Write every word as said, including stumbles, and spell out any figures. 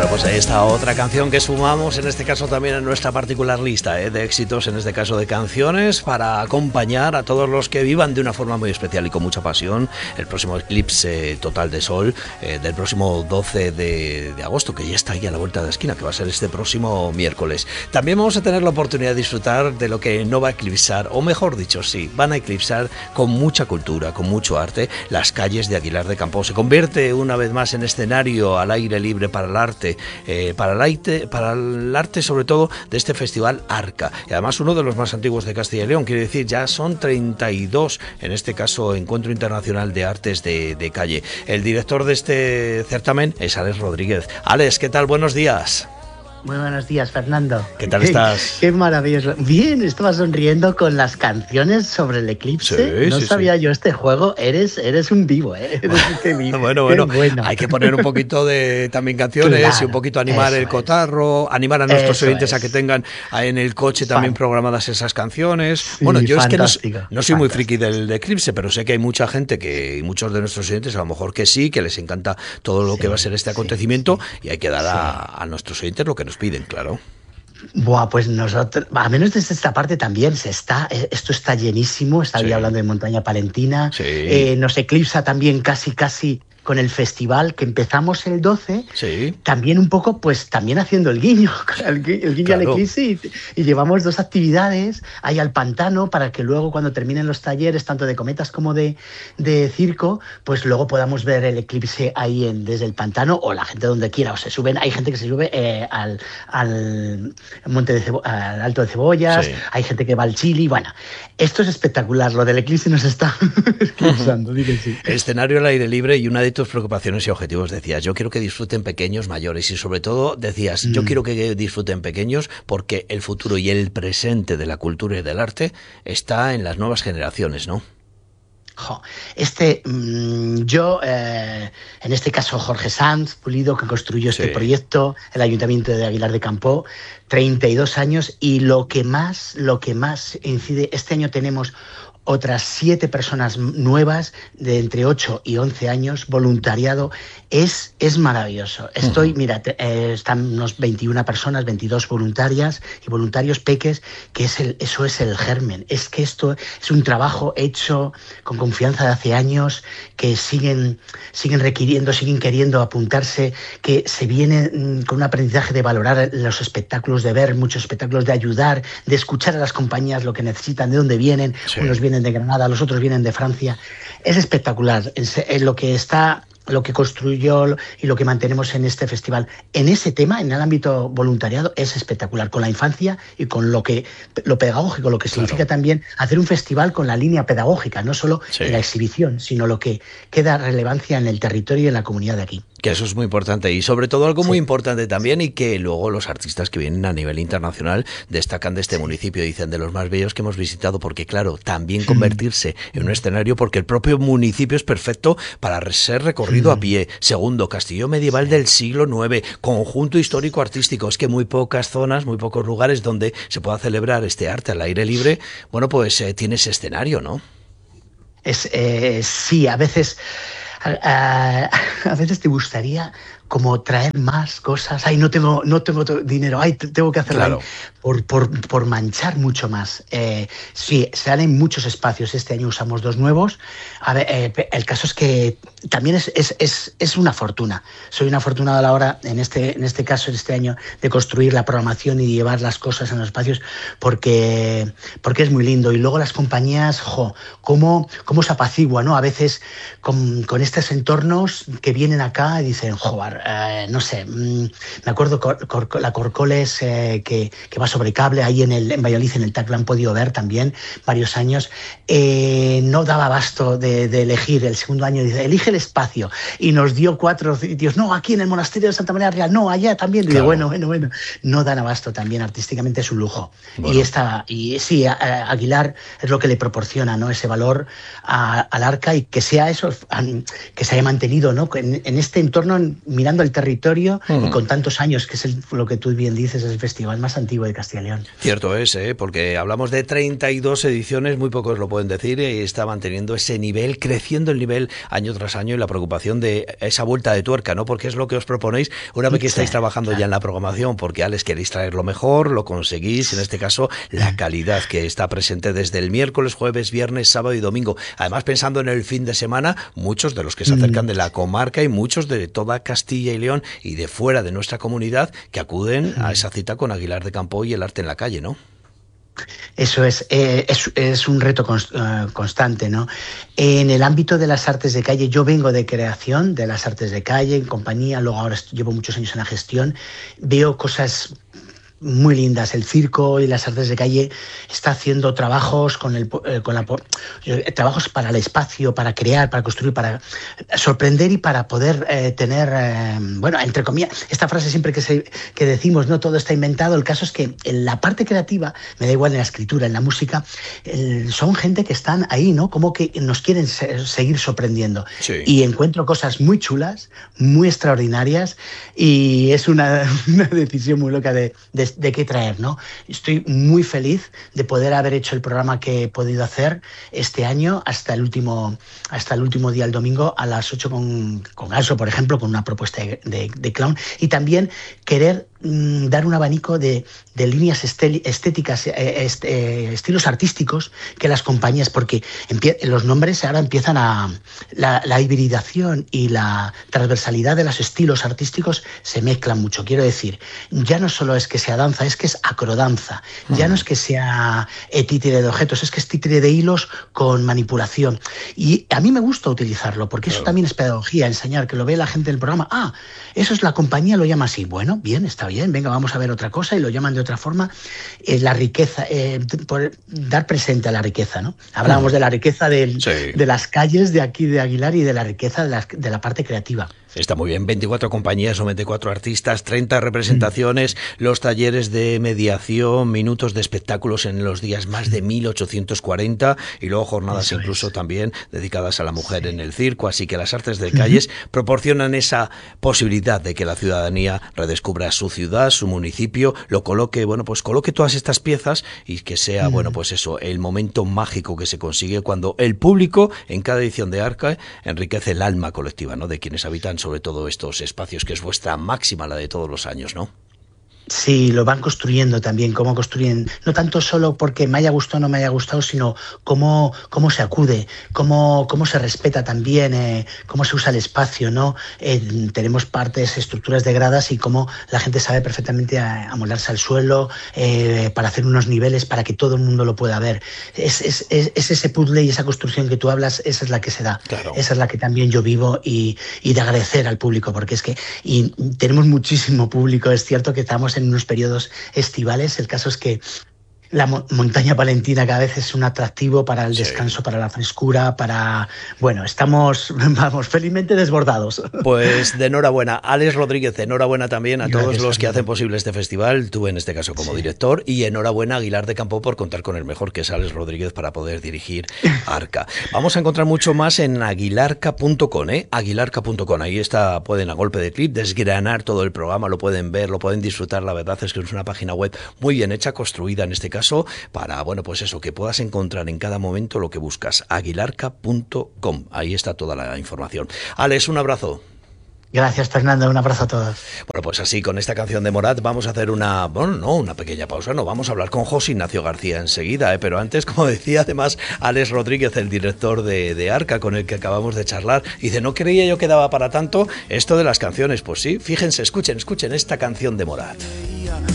Bueno, pues ahí está otra canción que sumamos, en este caso también en nuestra particular lista ¿eh? de éxitos, en este caso de canciones, para acompañar a todos los que vivan de una forma muy especial y con mucha pasión el próximo eclipse total de sol eh, del próximo doce de, de agosto, que ya está ahí a la vuelta de la esquina, que va a ser este próximo miércoles. También vamos a tener la oportunidad de disfrutar de lo que no va a eclipsar, o mejor dicho, sí, van a eclipsar con mucha cultura, con mucho arte, las calles de Aguilar de Campo. Se convierte una vez más en escenario al aire libre para el arte, Eh, para, el arte, para el arte sobre todo de este festival Arca, y además uno de los más antiguos de Castilla y León, quiere decir ya son treinta y dos, en este caso Encuentro Internacional de Artes de, de Calle. El director de este certamen es Alex Rodríguez. Alex, ¿qué tal? Buenos días. Muy buenos días, Fernando. ¿Qué tal estás? Qué maravilloso. Bien, estaba sonriendo con las canciones sobre el eclipse. Sí, no sí, sabía sí. yo este juego. Eres, eres un vivo, ¿eh? Eres un que vivo. Bueno, bueno, bueno, hay que poner un poquito de también canciones claro, y un poquito animar el es. cotarro, animar a nuestros Eso oyentes es. a que tengan en el coche también Fan. programadas esas canciones. Sí, Bueno, yo es que no, no soy muy fantástico. friki del, del eclipse, pero sé que hay mucha gente que, y muchos de nuestros oyentes a lo mejor que sí, que les encanta todo lo Sí, que va a ser este sí, acontecimiento, sí. y hay que dar Sí. a, a nuestros oyentes lo que nos piden, claro. Buah, pues nosotros, a menos desde esta parte también, se está, esto está llenísimo, estaba Sí. hablando de Montaña Palentina, Sí. eh, nos eclipsa también casi, casi con el festival que empezamos el doce, Sí. también un poco, pues también haciendo el guiño, el, gui- el guiño Claro. al eclipse, y, y llevamos dos actividades ahí al pantano para que luego cuando terminen los talleres, tanto de cometas como de, de circo, pues luego podamos ver el eclipse ahí en, desde el pantano, o la gente donde quiera, o se suben, hay gente que se sube eh, al, al monte de Cebo- al Alto de Cebollas, Sí. hay gente que va al Chili, bueno, esto es espectacular, lo del eclipse nos está eclipsando, di que sí. Escenario al aire libre, y una de tus preocupaciones y objetivos decías, yo quiero que disfruten pequeños, mayores, y sobre todo decías, yo Mm. quiero que disfruten pequeños porque el futuro y el presente de la cultura y del arte está en las nuevas generaciones, ¿no? Jo, Este, mm, yo, eh, en este caso Jorge Sanz Pulido, que construyó este Sí. proyecto, el Ayuntamiento de Aguilar de Campo, treinta y dos años, y lo que más, lo que más incide, este año tenemos otras siete personas nuevas de entre ocho y once años, voluntariado, es, es maravilloso. Estoy, Ujú. mira, te- eh, están unos veintiuna personas, veintidós voluntarias y voluntarios peques, que es el, eso es el germen. Es que esto es un trabajo hecho con confianza de hace años, que siguen, siguen requiriendo, siguen queriendo apuntarse, que se viene mm, con un aprendizaje de valorar los espectáculos, de ver muchos espectáculos, de ayudar, de escuchar a las compañías lo que necesitan, de dónde vienen. Sí. Unos vienen de Granada, los otros vienen de Francia. Es espectacular. Es, es lo que está, lo que construyó y lo que mantenemos en este festival. En ese tema, en el ámbito voluntariado, es espectacular. Con la infancia y con lo que lo pedagógico, lo que significa Claro. también hacer un festival con la línea pedagógica, no solo Sí. en la exhibición, sino lo que queda relevancia en el territorio y en la comunidad de aquí. Que eso es muy importante, y sobre todo algo Sí. muy importante también, y que luego los artistas que vienen a nivel internacional destacan de este Sí. municipio, dicen de los más bellos que hemos visitado, porque claro, también convertirse en un escenario, porque el propio municipio es perfecto para ser recorrido a pie. Segundo, castillo medieval del siglo nueve, conjunto histórico artístico, es que muy pocas zonas, muy pocos lugares donde se pueda celebrar este arte al aire libre, bueno, pues eh, tiene ese escenario, ¿no? Es, eh, sí, a veces, a, a- a veces te gustaría como traer más cosas. Ay, no tengo, no tengo to- dinero. Ay, te- tengo que hacerlo Claro. ahí. Por, por, por manchar mucho más. Eh, sí, salen muchos espacios. Este año usamos dos nuevos. A ver, eh, pe- el caso es que también es, es, es, es una fortuna. Soy una afortunada a la hora, en este, en este caso, este año, de construir la programación y llevar las cosas en los espacios, porque, porque es muy lindo. Y luego las compañías, jo, cómo, cómo se apacigua, ¿no? A veces con, con estos entornos que vienen acá y dicen, joder, eh, no sé, mmm, me acuerdo cor, cor, la Corcoles eh, que, que va sobre cable, ahí en, el, en Valladolid, en el T A C, la han podido ver también varios años, eh, no daba abasto de, de elegir el segundo año, dice, elige el espacio, y nos dio cuatro sitios, no, aquí en el monasterio de Santa María Real, no, allá también, y Claro. digo, bueno, bueno, bueno, no dan abasto también, artísticamente es un lujo. Bueno. Y esta, y sí, a, a Aguilar es lo que le proporciona, ¿no? Ese valor a, al Arca, y que sea eso, que se haya mantenido, ¿no? En, en este entorno, mirando dominando el territorio uh-huh. y con tantos años, que es el, lo que tú bien dices, es el festival más antiguo de Castilla y León. Cierto es, ¿eh? Porque hablamos de treinta y dos ediciones, muy pocos lo pueden decir, y está manteniendo ese nivel, creciendo el nivel año tras año, y la preocupación de esa vuelta de tuerca, ¿no? Porque es lo que os proponéis una vez que estáis sí, trabajando claro. ya en la programación, porque Alex, queréis traer lo mejor, lo conseguís, en este caso la calidad que está presente desde el miércoles, jueves, viernes, sábado y domingo. Además, pensando en el fin de semana, muchos de los que se acercan de la comarca y muchos de toda Castilla y León y de fuera de nuestra comunidad que acuden a esa cita con Aguilar de Campo y el arte en la calle, ¿no? Eso es, eh, es, es un reto const, uh, constante, ¿no? En el ámbito de las artes de calle, yo vengo de creación de las artes de calle, en compañía, luego ahora llevo muchos años en la gestión, veo cosas muy lindas. El circo y las artes de calle está haciendo trabajos con el eh, con la eh, trabajos para el espacio, para crear, para construir, para sorprender y para poder eh, tener eh, bueno, entre comillas, esta frase siempre que se que decimos, no todo está inventado. El caso es que en la parte creativa, me da igual en la escritura, en la música, el, son gente que están ahí, ¿no? Como que nos quieren se, seguir sorprendiendo. Sí. Y encuentro cosas muy chulas, muy extraordinarias, y es una, una decisión muy loca de, de de qué traer, ¿no? Estoy muy feliz de poder haber hecho el programa que he podido hacer este año hasta el último, hasta el último día, el domingo, a las ocho con, con Ganso, por ejemplo, con una propuesta de, de, de clown, y también querer mmm, dar un abanico de, de líneas estéticas, eh, est, eh, estilos artísticos que las compañías, porque los nombres ahora empiezan a... La, la hibridación y la transversalidad de los estilos artísticos se mezclan mucho. Quiero decir, ya no solo es que sea danza, es que es acrodanza. Ya no es que sea títere de objetos, es que es títere de hilos con manipulación. Y a mí me gusta utilizarlo, porque eso claro. también es pedagogía, enseñar, que lo ve la gente del programa. Ah, eso es la compañía, lo llama así. Bueno, bien, está bien, venga, vamos a ver otra cosa, y lo llaman de otra forma. Eh, la riqueza, eh, por dar presente a la riqueza, ¿no? Hablábamos mm. de la riqueza del, sí. de las calles de aquí de Aguilar y de la riqueza de la, de la parte creativa. Está muy bien, veinticuatro compañías o veinticuatro artistas, treinta representaciones, mm. los talleres de mediación, minutos de espectáculos en los días más de mil ochocientos cuarenta, y luego jornadas Eso incluso es. también dedicadas a la mujer sí. en el circo, así que las artes de calles mm-hmm. proporcionan esa posibilidad de que la ciudadanía redescubra su ciudad, su municipio, lo coloque, bueno, pues coloque todas estas piezas y que sea, mm. bueno, pues eso, el momento mágico que se consigue cuando el público en cada edición de Arca enriquece el alma colectiva, ¿no?, de quienes habitan sobre todo estos espacios, que es vuestra máxima, la de todos los años, ¿no? Sí, lo van construyendo también, cómo construyen, no tanto solo porque me haya gustado o no me haya gustado, sino cómo, cómo se acude, cómo, cómo se respeta también, eh, cómo se usa el espacio, ¿no? Eh, tenemos partes, estructuras de gradas, y cómo la gente sabe perfectamente amoldarse al suelo eh, para hacer unos niveles para que todo el mundo lo pueda ver. Es, es, es, es ese puzzle y esa construcción que tú hablas, esa es la que se da. Claro. Esa es la que también yo vivo, y, y de agradecer al público, porque es que y tenemos muchísimo público. Es cierto que estamos en unos periodos estivales. El caso es que la mo- montaña palentina cada vez es un atractivo para el descanso, sí. para la frescura, para... Bueno, estamos, vamos, felizmente desbordados. Pues de enhorabuena, Alex Rodríguez, enhorabuena también a Gracias, todos los que hacen posible este festival, tú en este caso como sí. director, y enhorabuena a Aguilar de Campo por contar con el mejor, que es Alex Rodríguez, para poder dirigir Arca. Vamos a encontrar mucho más en aguilarca punto com, ¿eh? aguilarca punto com, ahí está, pueden a golpe de clip desgranar todo el programa, lo pueden ver, lo pueden disfrutar. La verdad es que es una página web muy bien hecha, construida en este caso, para, bueno, pues eso, que puedas encontrar en cada momento lo que buscas. aguilarca punto com, ahí está toda la información. Alex, un abrazo. Gracias, Fernando, un abrazo a todos. Bueno, pues así, con esta canción de Morat vamos a hacer una, bueno, no, una pequeña pausa, no, vamos a hablar con José Ignacio García enseguida, ¿eh? Pero antes, como decía, además, Alex Rodríguez, el director de, de Arca, con el que acabamos de charlar, dice, no creía yo que daba para tanto esto de las canciones. Pues sí, fíjense, escuchen, escuchen esta canción de Morat.